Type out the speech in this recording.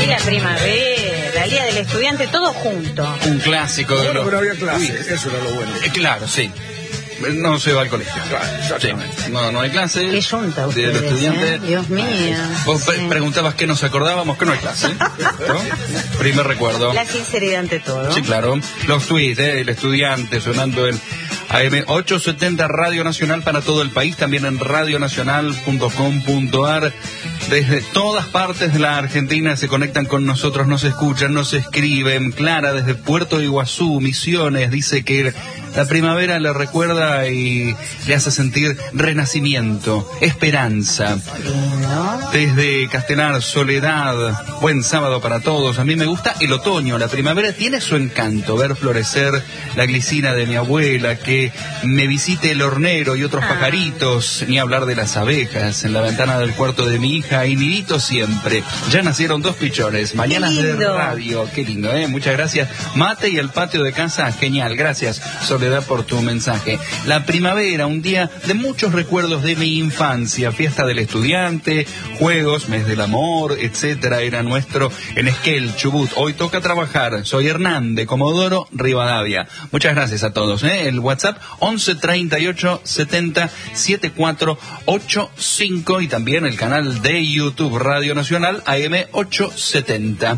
Y la primavera, el día del estudiante, todo junto. Un clásico de Bueno, los... pero había clases, eso era lo bueno. Claro, sí. No se va al colegio. Claro, exactamente. Sí. No hay clase. Qué yunta de ustedes, los estudiantes. Dios mío. Vos Sí. preguntabas qué nos acordábamos, que no hay clase. ¿No? Primer recuerdo. La sinceridad ante todo. Sí, claro. Los tweets, el estudiante sonando en AM870 Radio Nacional para todo el país, también en radionacional.com.ar. Desde todas partes de la Argentina se conectan con nosotros, nos escuchan, nos escriben. Clara desde Puerto Iguazú, Misiones, dice que la primavera le recuerda y le hace sentir renacimiento, esperanza. Lindo. Desde Castelar, Soledad, buen sábado para todos. A mí me gusta el otoño, la primavera tiene su encanto, ver florecer la glicina de mi abuela, que me visite el hornero y otros pajaritos, ni hablar de las abejas en la ventana del cuarto de mi hija, y nidito siempre. Ya nacieron 2 pichones, mañanas de radio, qué lindo, muchas gracias. Mate y el patio de casa, genial, gracias Soledad por tu mensaje. La primavera, un día de muchos recuerdos de mi infancia, fiesta del estudiante, juegos, mes del amor, etcétera, era nuestro en Esquel, Chubut. Hoy toca trabajar, soy Hernán de Comodoro, Rivadavia. Muchas gracias a todos, el WhatsApp 11 38 70 74 85 y también el canal de YouTube Radio Nacional AM870.